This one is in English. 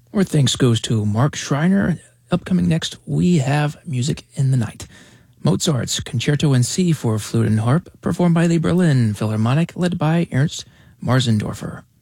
Our thanks goes to Mark Schreiner. Upcoming next, we have Music in the Night. Mozart's Concerto in C for flute and harp, performed by the Berlin Philharmonic, led by Ernst Marzendorfer.